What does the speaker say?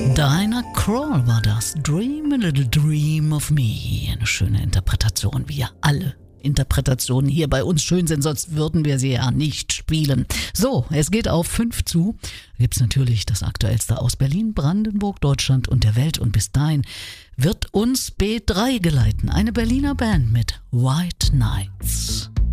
Diana Krall war das. Dream a little dream of me. Eine schöne Interpretation, wie ja alle Interpretationen hier bei uns schön sind, sonst würden wir sie ja nicht spielen. So, es geht auf 5 zu. Da gibt es natürlich das Aktuellste aus Berlin, Brandenburg, Deutschland und der Welt. Und bis dahin wird uns B3 geleiten. Eine Berliner Band mit White Nights.